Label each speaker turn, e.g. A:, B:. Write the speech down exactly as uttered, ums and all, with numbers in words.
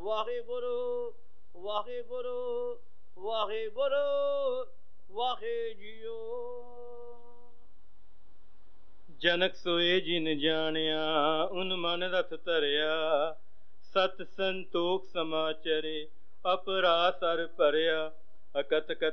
A: Waheguru Waheguru Waheguru ਵਾਹਿ JIO. ਜਨਕ ਸੋਏ ਜਿਨ ਜਾਣਿਆ ਉਨ ਮਨ ਰਥ ਧਰਿਆ, ਸਤ ਸੰਤੋਖ ਸਮਾਚਰੇ ਅਪਰਾਸਰ ਭਰਿਆ। ਅਕਤ